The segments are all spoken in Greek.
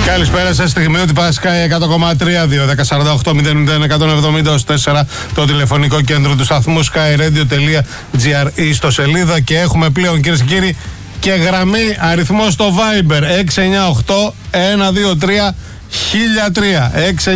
Καλησπέρα σας, στιγμή ότι Sky 100,3 2-10-48-001-170-4 το τηλεφωνικό κέντρο του σταθμού skyradio.gr ιστοσελίδα και έχουμε πλέον, κυρίες και κύριοι, και γραμμή αριθμό στο Viber 698-123 1003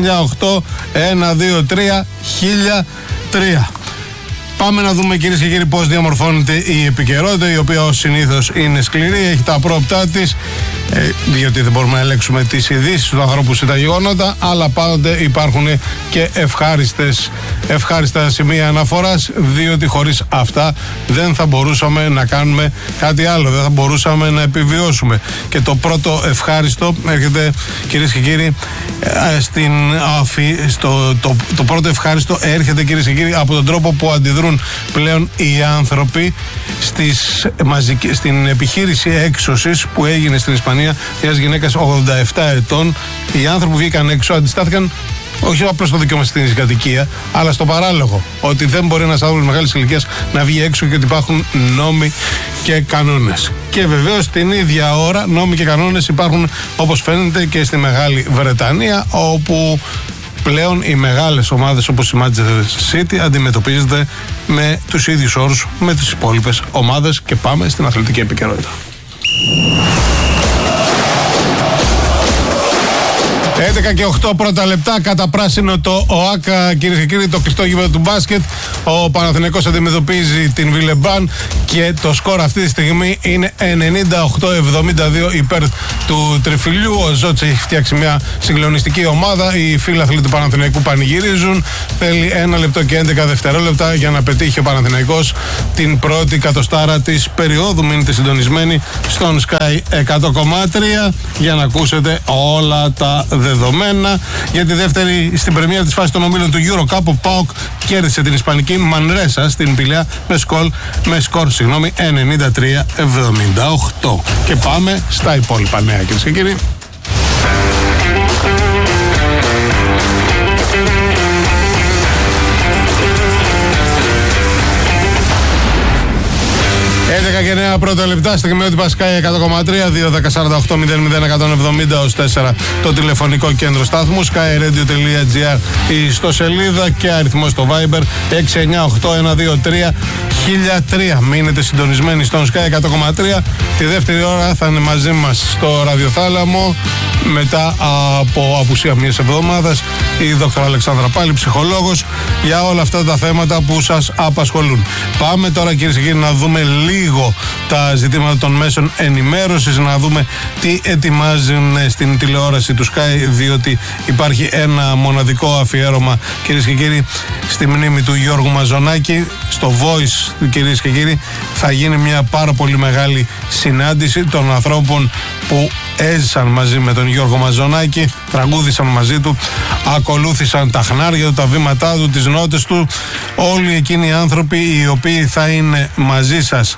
698-123 1003. Πάμε να δούμε, κυρίες και κύριοι, πώς διαμορφώνεται η επικαιρότητα, η οποία ως συνήθως είναι σκληρή, έχει τα απρόπτά της, διότι δεν μπορούμε να ελέγξουμε τις ειδήσεις του ανθρώπου ή τα γεγονότα, αλλά πάντοτε υπάρχουν και ευχάριστα σημεία αναφοράς, διότι χωρίς αυτά δεν θα μπορούσαμε να κάνουμε κάτι άλλο, δεν θα μπορούσαμε να επιβιώσουμε. Και το πρώτο ευχάριστο έρχεται, κυρίες και κύριοι, το πρώτο ευχάριστο έρχεται, κυρίες και κύριοι, από τον τρόπο που αντιδρούν πλέον οι άνθρωποι στην επιχείρηση έξωσης που έγινε στην Ισπανία μιας γυναίκας 87 ετών. Οι άνθρωποι που βγήκαν έξω αντιστάθηκαν όχι απλώς στο δικαίωμα στην κατοικία, αλλά στο παράλογο ότι δεν μπορεί ένας άνθρωπος μεγάλης ηλικίας να βγει έξω και ότι υπάρχουν νόμοι και κανόνες. Και βεβαίως την ίδια ώρα νόμοι και κανόνες υπάρχουν, όπως φαίνεται, και στη Μεγάλη Βρετανία, όπου πλέον οι μεγάλες ομάδες όπως η Manchester City αντιμετωπίζονται με τους ίδιους όρους με τις υπόλοιπες ομάδες. Και πάμε στην αθλητική επικαιρότητα. 11 και 8 πρώτα λεπτά, κατά πράσινο το ΟΑΚΑ, κυρίες και κύριοι, το κλειστό γήπεδο του μπάσκετ. Ο Παναθηναϊκός αντιμετωπίζει την Βιλεμπάν και το σκορ αυτή τη στιγμή είναι 98-72 υπέρ του Τριφυλιού. Ο Ζώτς έχει φτιάξει μια συγκλονιστική ομάδα. Οι φίλαθλοι του Παναθηναϊκού πανηγυρίζουν. Θέλει 1 λεπτό και 11 δευτερόλεπτα για να πετύχει ο Παναθηναϊκός την πρώτη κατοστάρα της περίοδου. Μείνετε συντονισμένοι στον Sky 100,3 για να ακούσετε όλα τα δεδομένα. Για τη δεύτερη, στην πρεμιέρα της φάσης των ομίλων του EuroCup, ο ΠΑΟΚ κέρδισε την ισπανική Μανρέσα στην Πηλαία με σκορ 93-78. Και πάμε στα υπόλοιπα νέα, κυρίες και κύριοι. Και 9 πρώτα λεπτά, στιγμή ότι Sky 100,3 2-10-48-001-170-4 το τηλεφωνικό κέντρο σταθμού skyradio.gr η ιστοσελίδα και αριθμό στο Viber 698-123 1003. Μείνετε συντονισμένοι στον Sky 100,3. Τη δεύτερη ώρα θα είναι μαζί μας στο ραδιοθάλαμο, μετά από απουσία μιας εβδομάδας, η Δόκτωρα Αλεξάνδρα Πάλη, ψυχολόγος, για όλα αυτά τα θέματα που σας απασχολούν. Πάμε τώρα, κυρίες και κύριοι, να δούμε λίγο τα ζητήματα των μέσων ενημέρωσης, να δούμε τι ετοιμάζουν στην τηλεόραση του Sky, διότι υπάρχει ένα μοναδικό αφιέρωμα, κυρίες και κύριοι, στη μνήμη του Γιώργου Μαζονάκη. Στο Voice, κυρίες και κύριοι, θα γίνει μια πάρα πολύ μεγάλη συνάντηση των ανθρώπων που έζησαν μαζί με τον Γιώργο Μαζονάκη, τραγούδησαν μαζί του, ακολούθησαν τα χνάρια του, τα βήματά του, τις νότες του. Όλοι εκείνοι οι άνθρωποι οι οποίοι θα είναι μαζί σας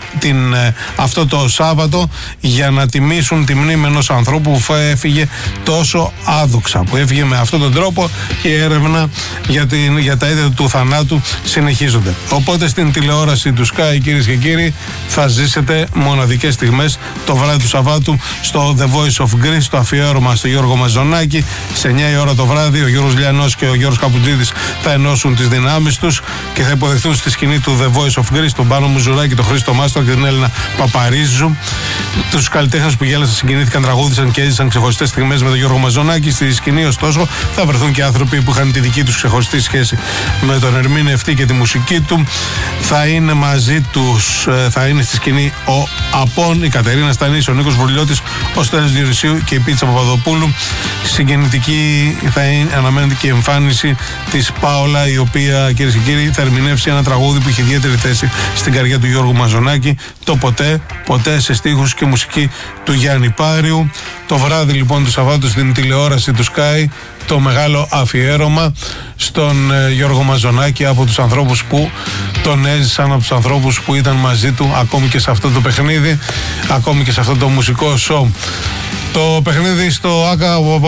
αυτό το Σάββατο για να τιμήσουν τη μνήμη ενός ανθρώπου που έφυγε τόσο άδοξα, που έφυγε με αυτόν τον τρόπο, και η έρευνα για τα αίτια του θανάτου συνεχίζονται. Οπότε στην τηλεόραση του Sky, κυρίες και κύριοι, θα ζήσετε μοναδικές στιγμές το βράδυ του Σαββάτου στο The Voice of Greece, το αφιέρωμα στο Γιώργο Μαζονάκη. Σε 9 η ώρα το βράδυ ο Γιώργος Λιανός και ο Γιώργος Καπουτζίδης θα ενώσουν τις δυνάμεις τους και θα υποδεχθούν στη σκηνή του The Voice of Greece τον Πάνο Μουζουράκη, τον Χρήστο Μάστο και την Έλληνα Παπαρίζου. Τους καλλιτέχνες που γέλασαν, συγκινήθηκαν, τραγούδισαν και έζησαν ξεχωριστές στιγμές με τον Γιώργο Μαζονάκη. Στη σκηνή, ωστόσο, θα βρεθούν και άνθρωποι που είχαν τη δική τους ξεχωριστή σχέση με τον ερμηνευτή και τη μουσική του. Θα είναι μαζί τους, θα είναι στη σκηνή ο Απών, η Κατερίνα Στανής, ο Νίκος Βουρλιώτης, ο Στέλιος Διορισίου και η Πίτσα Παπαδοπούλου. Συγκινητική θα είναι, αναμένεται και η εμφάνιση της Πάολα, η οποία, κυρίες και κύριοι, θα ερμηνεύσει ένα τραγούδι που είχε ιδιαίτερη θέση στην καρδιά του Γιώργου Μαζονάκη, το Ποτέ, σε στίχους και μουσική του Γιάννη Πάριου. Το βράδυ λοιπόν του Σαββάτου στην τηλεόραση του Sky, το μεγάλο αφιέρωμα στον Γιώργο Μαζονάκη από τους ανθρώπους που τον έζησαν, από τους ανθρώπους που ήταν μαζί του ακόμη και σε αυτό το παιχνίδι, ακόμη και σε αυτό το μουσικό σοου. Το παιχνίδι στο ΆΚΑ, ο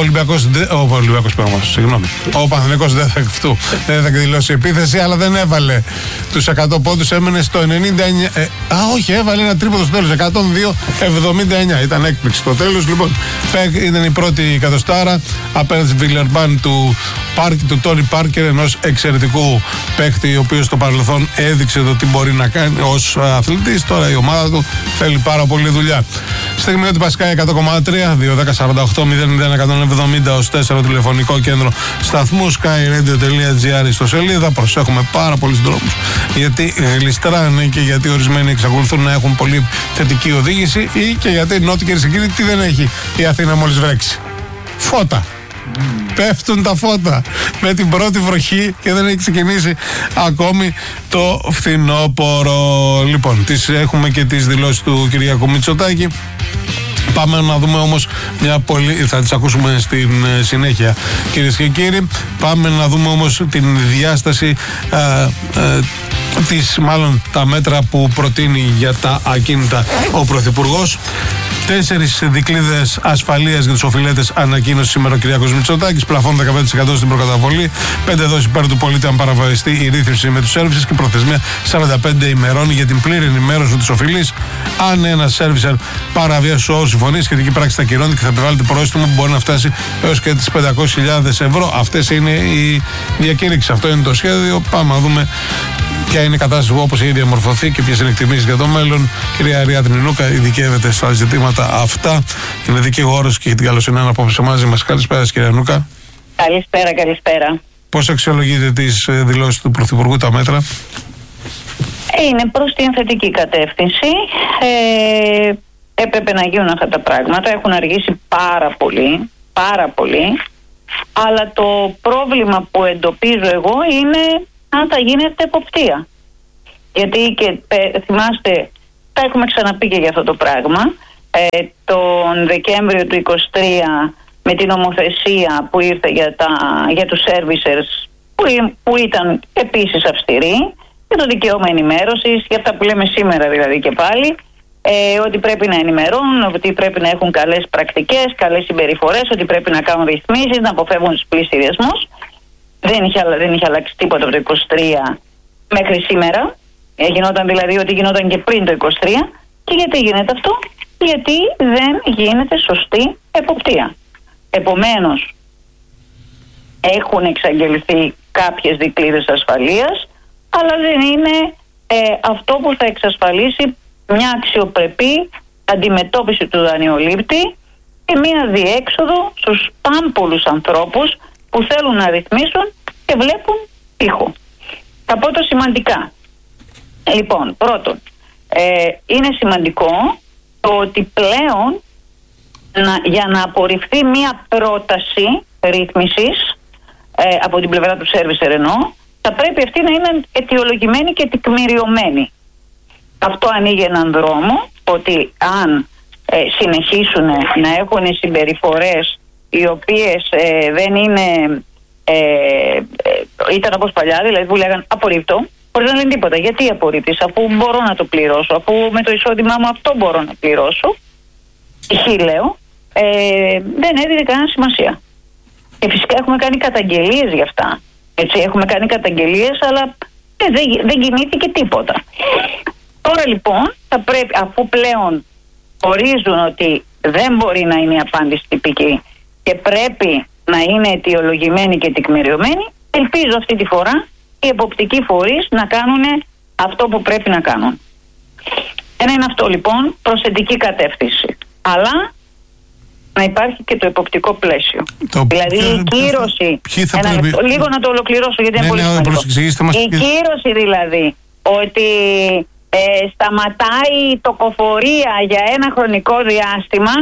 Παναθηναϊκός δεν θα εκδηλώσει επίθεση, αλλά δεν έβαλε τους 100 πόντους, έμενε στο 99. Όχι, έβαλε ένα τρίποντο στο τέλος, 102-79. Ήταν έκπληξη στο τέλος. Λοιπόν, ήταν η πρώτη εκατοστάρα απέναντι στη Βιλερμπάν του Τόνι Πάρκερ, ενός εξαιρετικού παίκτη, ο οποίος στο παρελθόν έδειξε το τι μπορεί να κάνει ως αθλητής. Τώρα η ομάδα του θέλει πάρα πολύ δουλειά. Στιγμή ότι Πασκάι 100,3, 2-10-48-00-170 ως 4 τηλεφωνικό κέντρο σταθμού, skyradio.gr στο σελίδα. Προσέχουμε πάρα πολλούς δρόμους, γιατί γλιστράνε και γιατί ορισμένοι εξακολουθούν να έχουν πολύ θετική οδήγηση, ή και γιατί Νότια Κερσικίνη τι δεν έχει η Αθήνα μόλις βρέξει? Φώτα. Πέφτουν τα φώτα με την πρώτη βροχή και δεν έχει ξεκινήσει ακόμη το φθινόπωρο. Λοιπόν, έχουμε και τις δηλώσεις του Κυριάκου Μητσοτάκη. Πάμε να δούμε όμως θα τις ακούσουμε στην συνέχεια, κυρίες και κύριοι. Πάμε να δούμε όμως την διάσταση τα μέτρα που προτείνει για τα ακίνητα ο Πρωθυπουργός. 4 δικλείδες ασφαλείας για τους οφειλέτες ανακοίνωσε σήμερα ο Κυριάκος Μητσοτάκης. Πλαφόν 15% στην προκαταβολή. 5 δόσεις υπέρ του πολίτη αν παραβιαστεί η ρύθμιση με τους σέρβισες και προθεσμία 45 ημερών για την πλήρη ενημέρωση του οφειλής. Αν ένα σέρβισερ παραβιάσει τους όρους συμφωνίας, σχετική πράξη θα ακυρώνεται και θα επιβάλλεται πρόστιμο που μπορεί να φτάσει έως και τις 500.000 ευρώ. Αυτές είναι οι διακήρυξεις. Αυτό είναι το σχέδιο. Πάμε να δούμε ποια είναι η κατάσταση όπως έχει διαμορφωθεί και ποιες είναι εκτιμήσεις για το μέλλον. Κυρία Αριάδνη Νούκα, ειδικεύεται στα ζητήματα αυτά. Είναι δικηγόρος και έχει την καλοσύνη να απόψε μαζί μας. Καλησπέρα, κυρία Νούκα. Καλησπέρα. Πώς αξιολογείτε τις δηλώσεις του Πρωθυπουργού, τα μέτρα? Είναι προς την θετική κατεύθυνση. Έπρεπε να γίνουν αυτά τα πράγματα. Έχουν αργήσει πάρα πολύ. Αλλά το πρόβλημα που εντοπίζω εγώ είναι αν θα γίνεται εποπτεία. Γιατί και θυμάστε, τα έχουμε ξαναπεί και για αυτό το πράγμα. Τον Δεκέμβριο του 2023 με την νομοθεσία που ήρθε για τους servicers που ήταν επίσης αυστηρή, για το δικαίωμα ενημέρωσης, για αυτά που λέμε σήμερα δηλαδή και πάλι, ότι πρέπει να ενημερώνουν, ότι πρέπει να έχουν καλές πρακτικές, καλές συμπεριφορές, ότι πρέπει να κάνουν ρυθμίσεις, να αποφεύγουν τους πληστηριασμούς. Δεν είχε αλλάξει τίποτα από το 23 μέχρι σήμερα. Γινόταν δηλαδή ότι γινόταν και πριν το 23. Και γιατί γίνεται αυτό? Γιατί δεν γίνεται σωστή εποπτεία. Επομένως, έχουν εξαγγελθεί κάποιες δικλείδες ασφαλείας, αλλά δεν είναι αυτό που θα εξασφαλίσει μια αξιοπρεπή αντιμετώπιση του δανειολήπτη και μια διέξοδο στους πάμπολους ανθρώπους που θέλουν να ρυθμίσουν και βλέπουν τείχο. Θα πω το σημαντικά. Λοιπόν, πρώτον, είναι σημαντικό το ότι πλέον για να απορριφθεί μια πρόταση ρύθμισης από την πλευρά του servicer θα πρέπει αυτή να είναι αιτιολογημένη και τεκμηριωμένη. Αυτό ανοίγει έναν δρόμο ότι αν συνεχίσουν να έχουν συμπεριφορές οι οποίες δεν είναι ήταν όπως παλιά, δηλαδή που λέγαν απορρίπτω, χωρίς να λένε τίποτα. Γιατί απορρίπτεις, αφού μπορώ να το πληρώσω, αφού με το εισόδημά μου αυτό μπορώ να πληρώσω, λέω, δεν έδινε κανένα σημασία. Και φυσικά έχουμε κάνει καταγγελίες γι' αυτά. Έτσι, έχουμε κάνει καταγγελίες, αλλά δεν κινήθηκε τίποτα. Τώρα λοιπόν θα πρέπει, αφού πλέον ορίζουν ότι δεν μπορεί να είναι η απάντηση τυπική και πρέπει να είναι αιτιολογημένη και τεκμηριωμένη, ελπίζω αυτή τη φορά οι εποπτικοί φορείς να κάνουν αυτό που πρέπει να κάνουν. Ένα είναι αυτό λοιπόν, προς θετική κατεύθυνση. Αλλά να υπάρχει και το εποπτικό πλαίσιο. Δηλαδή η κύρωση. Λίγο να το ολοκληρώσω γιατί είναι πολύ σημαντικό. Η κύρωση δηλαδή ότι σταματάει η τοκοφορία για ένα χρονικό διάστημα.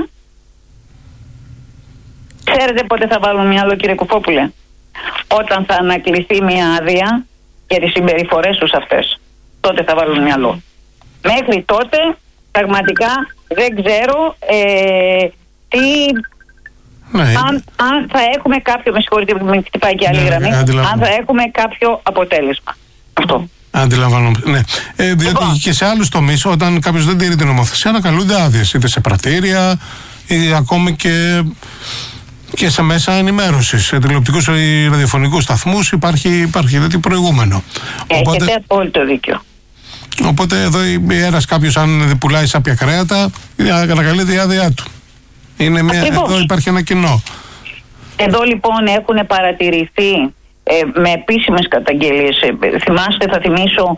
Ξέρετε πότε θα βάλουν μυαλό, κύριε Κουφόπουλε? Όταν θα ανακληθεί μια άδεια για τις συμπεριφορές τους αυτές. Τότε θα βάλουν μυαλό. Μέχρι τότε πραγματικά δεν ξέρω τι... Ναι, αν θα έχουμε κάποιο, με συγχωρείτε που με χτυπάει και άλλη γραμμή, αν θα έχουμε κάποιο αποτέλεσμα. Αυτό. Αντιλαμβάνομαι. Ναι. Διότι και σε άλλους τομείς, όταν κάποιος δεν τηρεί την νομοθεσία, ανακαλούνται άδειες, είτε σε πρατήρια, ή ακόμη και σε μέσα ενημέρωσης, σε τηλεοπτικούς ή ραδιοφωνικούς σταθμούς υπάρχει δηλαδή προηγούμενο. Έχετε απόλυτο δίκιο. Οπότε εδώ ένας κάποιος αν πουλάει σάπια κρέατα, ανακαλεί τη άδειά του. Εδώ υπάρχει ένα κοινό. Εδώ λοιπόν έχουν παρατηρηθεί με επίσημες καταγγελίες. Θα θυμίσω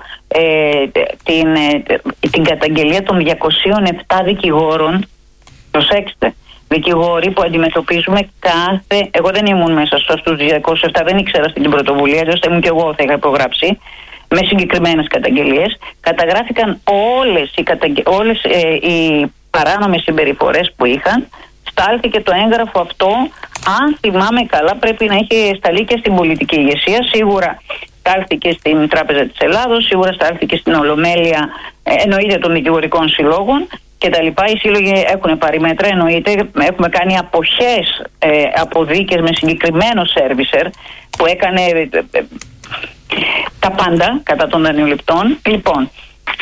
την καταγγελία των 207 δικηγόρων. Προσέξτε, δικηγόροι που αντιμετωπίζουμε εγώ δεν ήμουν μέσα στους 207, δεν ήξερα στην πρωτοβουλία, αλλιώς ήμουν και εγώ θα είχα υπογράψει, με συγκεκριμένες καταγγελίες. Καταγράφηκαν όλες οι παράνομες συμπεριφορές που είχαν. Στάλθηκε το έγγραφο αυτό, αν θυμάμαι καλά πρέπει να είχε σταλεί και στην πολιτική ηγεσία. Σίγουρα στάλθηκε στην Τράπεζα της Ελλάδος, σίγουρα στάλθηκε στην Ολομέλεια, εννοείται των δικηγορικών συλλόγων κτλ. Οι σύλλογοι έχουν πάρει μέτρα, εννοείται. Έχουμε κάνει αποχές από δίκες με συγκεκριμένο σέρβισερ που έκανε τα πάντα κατά των δανειοληπτών. Λοιπόν,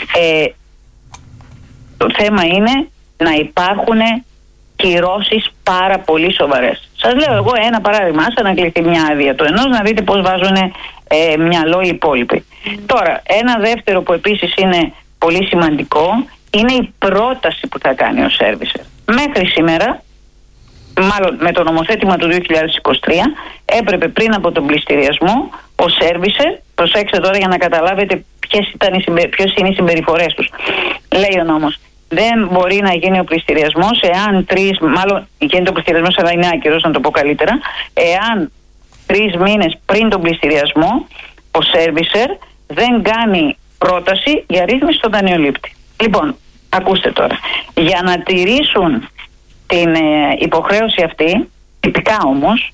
το θέμα είναι να υπάρχουν κυρώσεις πάρα πολύ σοβαρές. Σας λέω εγώ ένα παράδειγμα, ας ανακληθεί μια άδεια του ενός, να δείτε πώς βάζουν μυαλό οι υπόλοιποι. Τώρα, ένα δεύτερο που επίσης είναι πολύ σημαντικό είναι η πρόταση που θα κάνει ο σέρβισερ. Μέχρι σήμερα, μάλλον με το νομοθέτημα του 2023, έπρεπε πριν από τον πληστηριασμό ο σέρβισερ, προσέξτε τώρα για να καταλάβετε ποιες είναι οι συμπεριφορές τους. Λέει ο νόμος, δεν μπορεί να γίνει ο πληστηριασμός εάν μάλλον γίνεται ο πληστηριασμός αλλά είναι άκυρος, να το πω καλύτερα, εάν 3 μήνες πριν τον πληστηριασμό ο σέρβισερ δεν κάνει πρόταση για ρύθμιση στον δανειολήπτη. Λοιπόν, ακούστε τώρα, για να τηρήσουν την υποχρέωση αυτή, τυπικά όμως,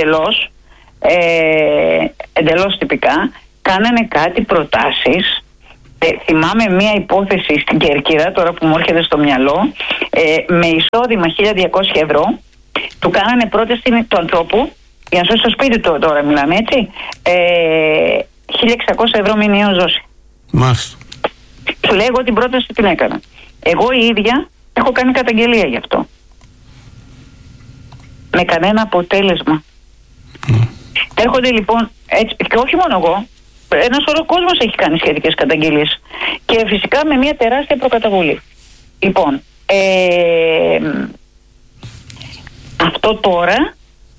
εντελώς τυπικά, κάνανε κάτι προτάσεις. Θυμάμαι μία υπόθεση στην Κέρκυρα, τώρα που μου έρχεται στο μυαλό, με εισόδημα 1.200 ευρώ, του κάνανε πρόταση του ανθρώπου, για να σώσει το σπίτι του τώρα μιλάμε έτσι, 1.600 ευρώ μηνιαίο ζώση. Μάλιστα. Του λέω εγώ την πρόταση την έκανα. Εγώ η ίδια έχω κάνει καταγγελία γι' αυτό. Με κανένα αποτέλεσμα. Έρχονται λοιπόν έτσι, και όχι μόνο εγώ, ένας όλο κόσμος έχει κάνει σχετικές καταγγελίες και φυσικά με μια τεράστια προκαταβολή. Λοιπόν, αυτό τώρα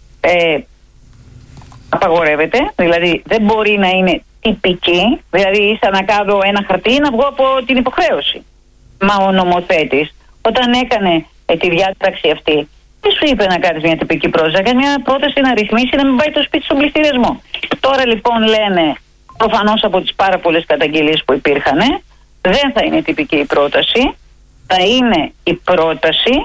απαγορεύεται, δηλαδή δεν μπορεί να είναι τυπική, δηλαδή σαν να κάνω ένα χαρτί να βγω από την υποχρέωση. Μα ο νομοθέτης όταν έκανε τη διάταξη αυτή δεν σου είπε να κάνεις μια τυπική πρόταση, να κάνεις μια πρόταση να ρυθμίσει να μην πάει το σπίτι στον πληστηριασμό. Τώρα λοιπόν λένε, προφανώς από τις πάρα πολλές καταγγελίες που υπήρχαν, δεν θα είναι τυπική η πρόταση, θα είναι η πρόταση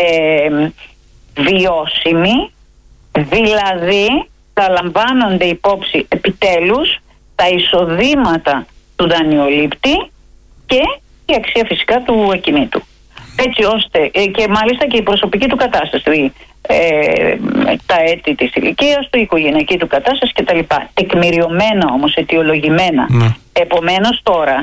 βιώσιμη, δηλαδή θα λαμβάνονται υπόψη επιτέλους τα εισοδήματα του δανειολήπτη και η αξία φυσικά του ακινήτου. Έτσι ώστε, και μάλιστα και η προσωπική του κατάσταση, τα έτη της ηλικίας του, η οικογενειακή του κατάσταση κτλ. Τεκμηριωμένα όμως, αιτιολογημένα. Επομένως τώρα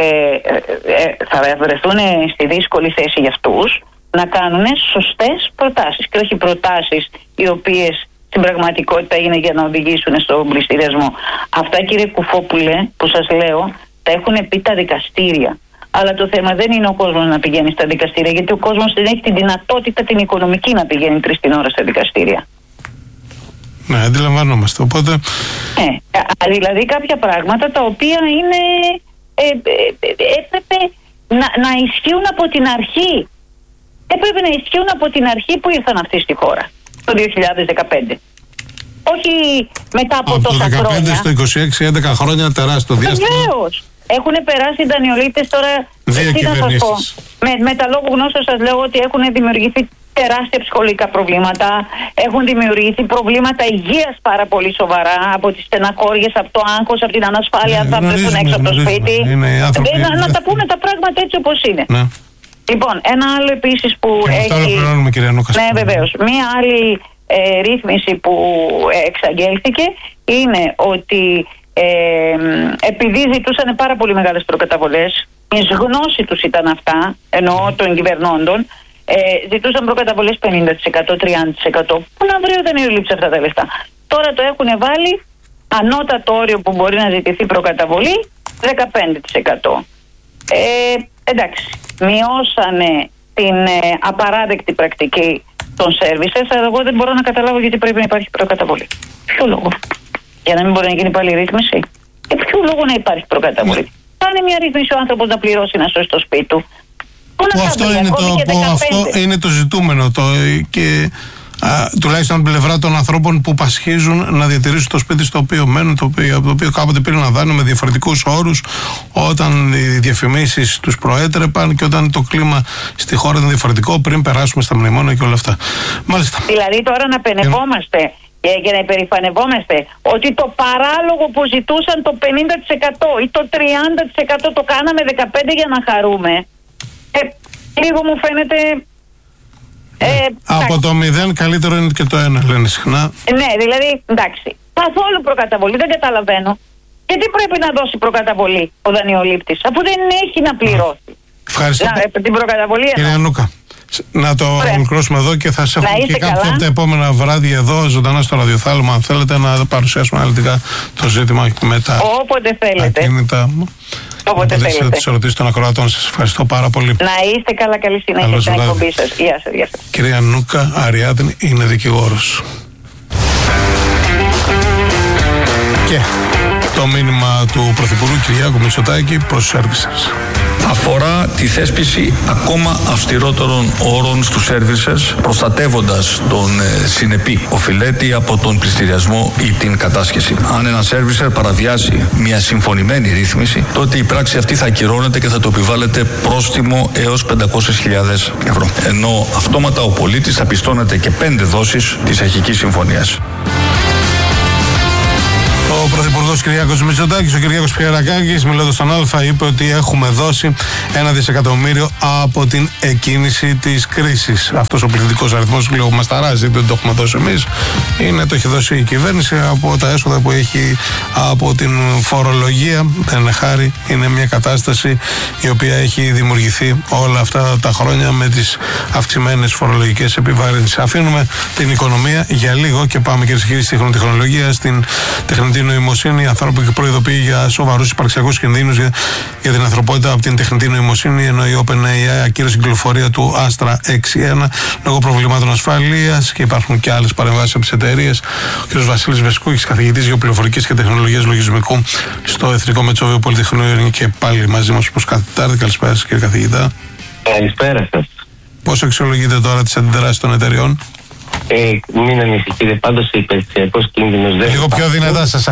θα βρεθούν στη δύσκολη θέση για αυτούς να κάνουν σωστές προτάσεις και όχι προτάσεις οι οποίες στην πραγματικότητα είναι για να οδηγήσουν στον πληστηριασμό. Αυτά, κύριε Κουφόπουλε, που σας λέω, τα έχουν πει τα δικαστήρια. Αλλά το θέμα δεν είναι ο κόσμος να πηγαίνει στα δικαστήρια, γιατί ο κόσμος δεν έχει τη δυνατότητα την οικονομική να πηγαίνει 3 την ώρα στα δικαστήρια. Ναι, αντιλαμβανόμαστε. Οπότε... δηλαδή κάποια πράγματα τα οποία είναι έπρεπε να ισχύουν από την αρχή. Έπρεπε να ισχύουν από την αρχή που ήρθαν αυτοί στη χώρα, το 2015. Όχι μετά από τόσα χρόνια. Από το 2015 στο 26, 11 χρόνια τεράστιο διάστημα. Βεβαίως. Έχουν περάσει οι δανειολήπτες τώρα. Τι να σας πω. Με τα λόγου γνώσεως σας λέω ότι έχουν δημιουργηθεί τεράστια ψυχολογικά προβλήματα. Έχουν δημιουργηθεί προβλήματα υγείας πάρα πολύ σοβαρά από τις στεναχώριες, από το άγχος, από την ανασφάλεια. Θα βρεθούν έξω από το σπίτι. Να τα πούμε τα πράγματα έτσι όπως είναι. Ναι. Λοιπόν, ένα άλλο επίσης που έχει. Ναι, βεβαίως. Μία άλλη ρύθμιση που εξαγγέλθηκε είναι ότι επειδή ζητούσαν πάρα πολύ μεγάλες προκαταβολές, η γνώση τους ήταν αυτά, εννοώ των κυβερνώντων, ζητούσαν προκαταβολές 50%, 30%. Πού να βρει όταν λείψει αυτά τα λεφτά. Τώρα το έχουν βάλει ανώτατο όριο που μπορεί να ζητηθεί προκαταβολή 15%. Εντάξει, μειώσανε την απαράδεκτη πρακτική των services, αλλά εγώ δεν μπορώ να καταλάβω γιατί πρέπει να υπάρχει προκαταβολή. Ποιο λόγο? Για να μην μπορεί να γίνει πάλι ρύθμιση? Για ποιο λόγο να υπάρχει προκαταβολή? Κάνε μια ρύθμιση ο άνθρωπος να πληρώσει να σώσει το σπίτι του. Αυτό είναι το ζητούμενο. Και τουλάχιστον από την πλευρά των ανθρώπων που πασχίζουν να διατηρήσουν το σπίτι στο οποίο μένουν, το οποίο κάποτε πήραν να δάνουν με διαφορετικούς όρους, όταν οι διαφημίσεις τους προέτρεπαν και όταν το κλίμα στη χώρα ήταν διαφορετικό, πριν περάσουμε στα μνημόνια και όλα αυτά. Μάλιστα. Δηλαδή τώρα να πενευόμαστε και να υπερηφανευόμαστε ότι το παράλογο που ζητούσαν το 50% ή το 30% το κάναμε 15% για να χαρούμε. Λίγο μου φαίνεται. Από το 0 καλύτερο είναι και το 1, λένε συχνά. Ναι, δηλαδή, εντάξει. Καθόλου προκαταβολή, δεν καταλαβαίνω. Γιατί πρέπει να δώσει προκαταβολή ο δανειολήπτης, αφού δεν έχει να πληρώσει. Ευχαριστώ. Την προκαταβολή. Κυρία Νούκα, να το ολοκληρώσουμε εδώ και θα σε έχουμε και κάποιο από τα επόμενα βράδια εδώ, ζωντανά στο ραδιοθάλαμο, αν θέλετε να παρουσιάσουμε αναλυτικά το ζήτημα με τα όποτε θέλετε. Ακίνητα. Όποτε θέλετε. Τις ερωτήσεις των ακροατών. Σας ευχαριστώ πάρα πολύ. Να είστε καλά, καλή συνέχεια στην εκπομπή σας. Γεια σας, γεια σας. Κυρία Νούκα Αριάδνη είναι δικηγόρος. Και το μήνυμα του Πρωθυπουργού Κυριάκου Μητσοτάκη προς τους services αφορά τη θέσπιση ακόμα αυστηρότερων όρων στους services, προστατεύοντας τον συνεπή οφειλέτη από τον πληστηριασμό ή την κατάσχεση. Αν ένα servicer παραβιάσει μια συμφωνημένη ρύθμιση, τότε η πράξη αυτή θα ακυρώνεται και θα το επιβάλλεται πρόστιμο έως 500.000 ευρώ. Ενώ αυτόματα ο πολίτης θα πιστώνεται και 5 δόσεις της αρχικής συμφωνίας. Ο Πρωθυπουργός Κυριάκος Μητσοτάκης, ο Κυριάκος Πιερακάκης, μιλώντας στον Α, είπε ότι έχουμε δώσει 1 δισεκατομμύριο από την εκκίνηση της κρίσης. Αυτός ο πληθυντικός αριθμός λίγο μας ταράζει, δεν το έχουμε δώσει εμείς. Το έχει δώσει η κυβέρνηση από τα έσοδα που έχει από την φορολογία. Δεν είναι χάρη, είναι μια κατάσταση η οποία έχει δημιουργηθεί όλα αυτά τα χρόνια με τις αυξημένες φορολογικές επιβάρυνσεις. Αφήνουμε την οικονομία για λίγο και πάμε και στη τεχνοτεχνολογία, στην τεχνητή νοημοσύνη. Η ανθρώπινη προειδοποιεί για σοβαρούς υπαρξιακούς κινδύνους για την ανθρωπότητα από την τεχνητή νοημοσύνη, ενώ η OpenAI ακύρωσε την κυκλοφορία του Astra X1 λόγω προβλημάτων ασφαλείας και υπάρχουν και άλλες παρεμβάσεις από τις εταιρείες. Ο κ. Βασίλης Βεσκούκης, καθηγητής γεωπληροφορικής και τεχνολογίας λογισμικού στο Εθνικό Μετσόβιο Πολυτεχνείο, είναι και πάλι μαζί μας όπως κάθε Τετάρτη. Καλησπέρα σας, κύριε καθηγητά. Καλησπέρα σας. Πώς αξιολογείτε τώρα τις αντιδράσεις των εταιρεών? Μην ανησυχείτε, πάντως υπαρξιακός κίνδυνος δεν Λίγο πιο δυνατά σας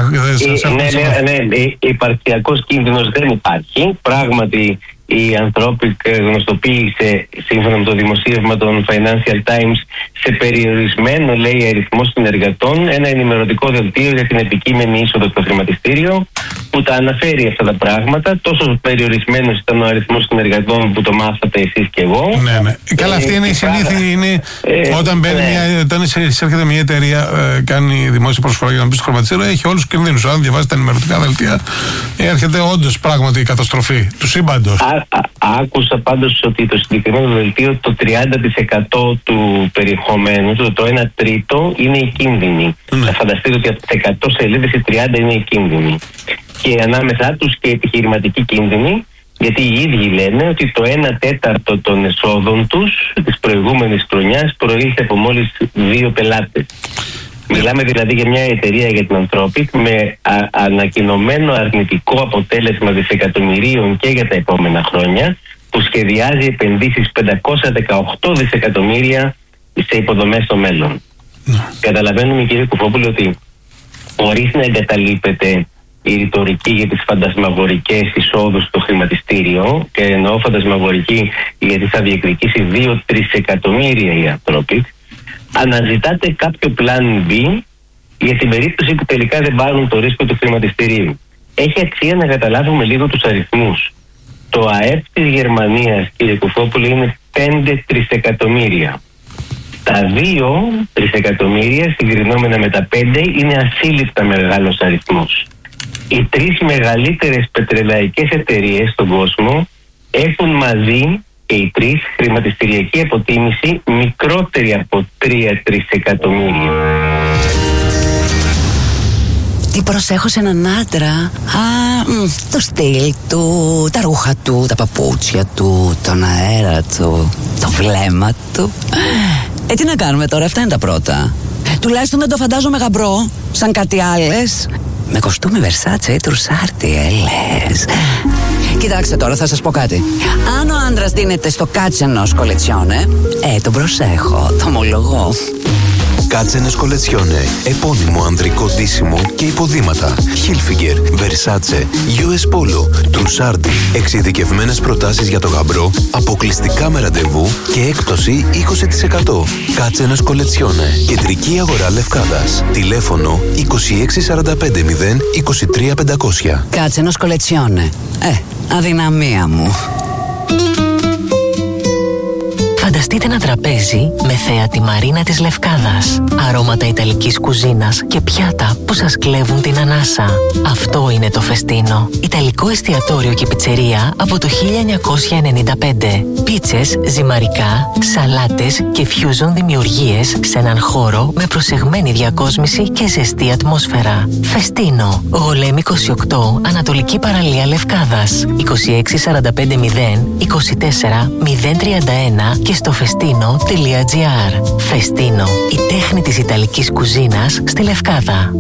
Ναι, υπαρξιακός κίνδυνος δεν υπάρχει. Πράγματι, η Anthropic γνωστοποίησε, σύμφωνα με το δημοσίευμα των Financial Times, σε περιορισμένο, λέει, αριθμό συνεργατών, ένα ενημερωτικό δελτίο για την επικείμενη είσοδο στο χρηματιστήριο, που τα αναφέρει αυτά τα πράγματα. Τόσο περιορισμένος ήταν ο αριθμός συνεργατών που το μάθατε εσείς και εγώ. Ναι. Καλά, αυτή είναι η συνήθεια. Όταν εισέρχεται μια εταιρεία, κάνει δημόσια προσφορά για να μπει στο χρηματιστήριο, έχει όλους τους κινδύνους. Αν διαβάζετε τα ενημερωτικά δελτία, έρχεται όντως πράγματι η καταστροφή του σύμπαντος. Άκουσα πάντως ότι το συγκεκριμένο δελτίο, το 30% του περιεχομένου, το 1 τρίτο, είναι οι κίνδυνοι. Θα φανταστείτε ότι από τις 100 σελίδες οι 30 είναι οι κίνδυνοι. Και ανάμεσά τους και επιχειρηματικοί κίνδυνοι, γιατί οι ίδιοι λένε ότι το 1/4 των εσόδων τους της προηγούμενης χρονιάς προήλθε από μόλις 2 πελάτες. Μιλάμε δηλαδή για μια εταιρεία, για την Anthropic, με ανακοινωμένο αρνητικό αποτέλεσμα δισεκατομμυρίων και για τα επόμενα χρόνια, που σχεδιάζει επενδύσεις 518 δισεκατομμύρια σε υποδομές στο μέλλον. Καταλαβαίνουμε, κύριε Κουφόπουλε, ότι χωρίς να εγκαταλείπεται η ρητορική για τις φαντασμαγορικές εισόδους στο χρηματιστήριο, και εννοώ φαντασμαγορική γιατί θα διεκδικήσει 2 τρισεκατομμύρια η Anthropic, αναζητάτε κάποιο plan B για την περίπτωση που τελικά δεν πάρουν το ρίσκο του χρηματιστηρίου. Έχει αξία να καταλάβουμε λίγο τους αριθμούς. Το ΑΕΠ της Γερμανίας, κύριε Κουφόπουλε, είναι 5 τρισεκατομμύρια. Τα 2 τρισεκατομμύρια συγκρινόμενα με τα 5 είναι ασύλληπτα μεγάλος αριθμός. Οι 3 μεγαλύτερες πετρελαϊκές εταιρείες στον κόσμο έχουν μαζί και οι τρεις χρηματιστηριακή αποτίμηση μικρότερη από 3 τρισεκατομμύρια. Τι προσέχω σε έναν άντρα? Το στυλ του, τα ρούχα του, τα παπούτσια του, τον αέρα του, το βλέμμα του. Τι να κάνουμε τώρα, αυτά είναι τα πρώτα. Τουλάχιστον δεν το φαντάζομαι γαμπρό, σαν κάτι άλλες. Με κοστούμι Versace ή Τρουσάρτι, λες. Κοιτάξτε τώρα, θα σας πω κάτι. Αν ο άντρας δίνεται στο κάτσενος κολετσιόνε, τον προσέχω, το ομολογώ. Κάτσενες κολετσιόνε, επώνυμο ανδρικό ντύσιμο και υποδήματα. Hilfiger, Versace, US Polo, Trussardi. Εξειδικευμένες προτάσεις για το γαμπρό, αποκλειστικά με ραντεβού και έκπτωση 20%. Κάτσενες κολετσιόνε, κεντρική αγορά Λευκάδας. Τηλέφωνο 26450 23500. Κάτσενος κολετσιόνε. Αδυναμία μου. Φανταστείτε ένα τραπέζι με θέα τη Μαρίνα της Λευκάδας, αρώματα ιταλικής κουζίνας και πιάτα που σας κλέβουν την ανάσα. Αυτό είναι το Φεστίνο. Ιταλικό εστιατόριο και πιτσερία από το 1995. Πίτσες, ζυμαρικά, σαλάτες και fusion δημιουργίες σε έναν χώρο με προσεγμένη διακόσμηση και ζεστή ατμόσφαιρα. Φεστίνο. Γολέμη 28, Ανατολική Παραλία Λευκάδας. 26450 24 031 και στο festino.gr. Φεστίνο, η τέχνη της Ιταλικής κουζίνας στη Λευκάδα.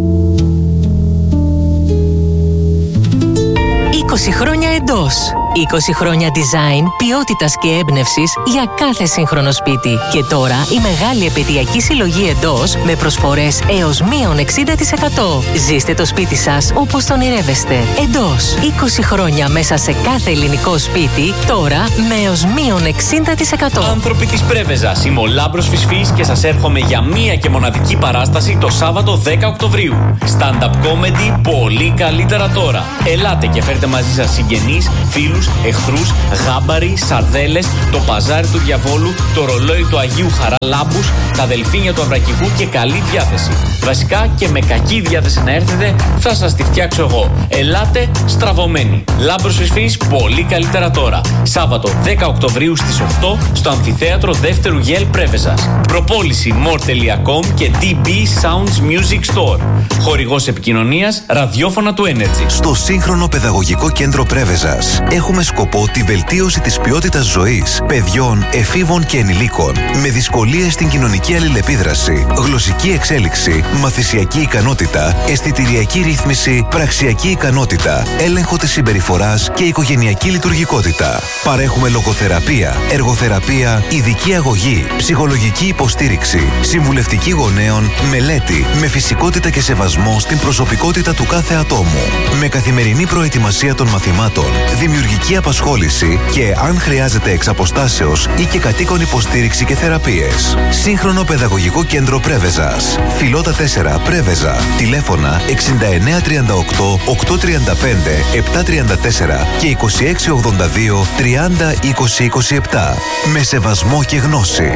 20 χρόνια εντός. 20 χρόνια design, ποιότητας και έμπνευσης για κάθε σύγχρονο σπίτι. Και τώρα η μεγάλη επαιτειακή συλλογή εντός με προσφορές έως μείον 60%. Ζήστε το σπίτι σας όπως τον ονειρεύεστε. Εντός. 20 χρόνια μέσα σε κάθε ελληνικό σπίτι, τώρα με έως μείον 60%. Άνθρωποι της Πρέβεζας, είμαι ο Λάμπρος Φυσφής και σας έρχομαι για μία και μοναδική παράσταση το Σάββατο 10 Οκτωβρίου. Stand-up comedy, πολύ καλύτερα τώρα. Ελάτε και φέρτε μαζί σας συγγενείς, φίλους, εχθρούς, γάμπαροι, σαρδέλες, το παζάρι του διαβόλου, το ρολόι του Αγίου Χαραλάμπους, τα δελφίνια του Αβρακικού και καλή διάθεση. Βασικά και με κακή διάθεση να έρθετε, θα σας τη φτιάξω εγώ. Ελάτε στραβωμένοι. Λάμπρος Φυσφής, πολύ καλύτερα τώρα. Σάββατο 10 Οκτωβρίου στις 8 στο Αμφιθέατρο Δεύτερου Γέλ Πρέβεζας. Προπόληση more.com και DB Sounds Music Store. Χορηγός επικοινωνίας, ραδιόφωνα του Energy. Στο σύγχρονο παιδαγωγικό κέντρο Πρέβεζας έχουμε σκοπό τη βελτίωση της ποιότητας ζωής παιδιών, εφήβων και ενηλίκων με δυσκολίες στην κοινωνική αλληλεπίδραση, γλωσσική εξέλιξη, μαθησιακή ικανότητα, αισθητηριακή ρύθμιση, πραξιακή ικανότητα, έλεγχο της συμπεριφοράς και οικογενειακή λειτουργικότητα. Παρέχουμε λογοθεραπεία, εργοθεραπεία, ειδική αγωγή, ψυχολογική υποστήριξη, συμβουλευτική γονέων, μελέτη, με φυσικότητα και σεβασμό στην προσωπικότητα του κάθε ατόμου, με καθημερινή προετοιμασία των μαθημάτων, δημιουργική απασχόληση και, αν χρειάζεται, εξ αποστάσεως ή και κατοίκον υποστήριξη και θεραπείες. Σύγχρονο παιδαγωγικό κέντρο Πρέβεζας. Φιλότα 4 Πρέβεζα. Τηλέφωνα 6938 835 734 και 2682 30 20 27. Με σεβασμό και γνώση.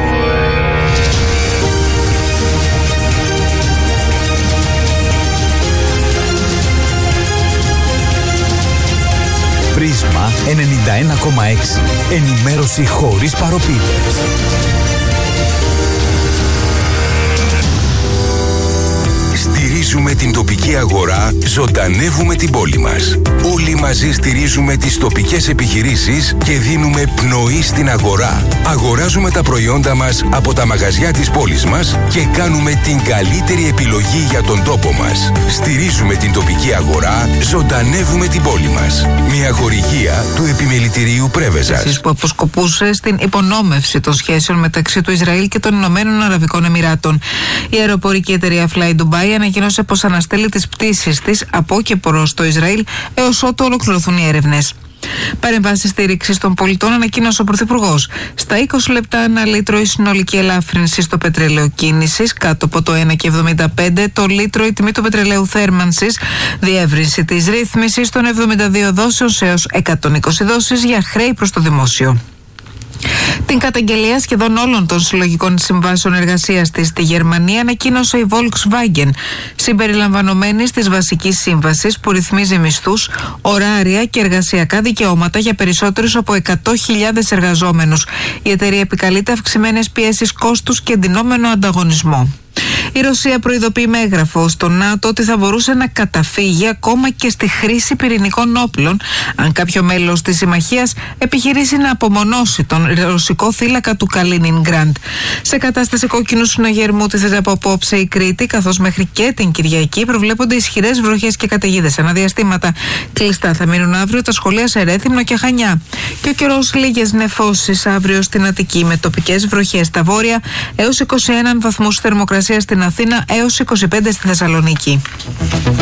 Πρίσμα 91,6. Ενημέρωση χωρίς παροπίδες. Στηρίζουμε την τοπική αγορά, ζωντανεύουμε την πόλη μας. Όλοι μαζί στηρίζουμε τις τοπικές επιχειρήσεις και δίνουμε πνοή στην αγορά. Αγοράζουμε τα προϊόντα μας από τα μαγαζιά της πόλης μας και κάνουμε την καλύτερη επιλογή για τον τόπο μας. Στηρίζουμε την τοπική αγορά, ζωντανεύουμε την πόλη μας. Μια χορηγία του Επιμελητηρίου Πρέβεζας. Που αποσκοπούσε στην υπονόμευση των σχέσεων μεταξύ του Ισραήλ και των Ηνωμένων Αραβικών Εμιράτων. Η αεροπορική εταιρεία Fly Dubai ανακοίνωσε πως αναστέλει τις πτήσεις της από και προς το Ισραήλ έως ότου ολοκληρωθούν οι έρευνες. Παρεμβάσεις στήριξης των πολιτών ανακοίνωσε ο Πρωθυπουργός. Στα 20 λεπτά ένα λίτρο η συνολική ελάφρυνση στο πετρέλαιο κίνησης, κάτω από το 1,75 το λίτρο η τιμή του πετρελαίου θέρμανσης, διεύρυνση της ρύθμισης των 72 δόσεως έως 120 δόσεις για χρέη προς το δημόσιο. Την καταγγελία σχεδόν όλων των συλλογικών συμβάσεων εργασίας της στη Γερμανία ανακοίνωσε η Volkswagen, συμπεριλαμβανομένης της βασικής σύμβασης που ρυθμίζει μισθούς, ωράρια και εργασιακά δικαιώματα για περισσότερους από 100.000 εργαζόμενους. Η εταιρεία επικαλείται αυξημένες πιέσεις κόστους και εντυνόμενο ανταγωνισμό. Η Ρωσία προειδοποιεί με έγγραφο στο ΝΑΤΟ ότι θα μπορούσε να καταφύγει ακόμα και στη χρήση πυρηνικών όπλων αν κάποιο μέλος της συμμαχίας επιχειρήσει να απομονώσει τον ρωσικό θύλακα του Καλίνινγκραντ. Σε κατάσταση κόκκινου συναγερμού τίθεται από απόψε η Κρήτη, καθώς μέχρι και την Κυριακή προβλέπονται ισχυρές βροχές και καταιγίδες. Αναδιαστήματα κλειστά θα μείνουν αύριο τα σχολεία σε Ρέθυμνο και Χανιά. Και ο καιρός, λίγες νεφώσεις αύριο στην Αττική με τοπικές βροχές στα βόρεια έως 21 βαθμούς θερμοκρασία στην Αθήνα έως 25 στη Θεσσαλονίκη.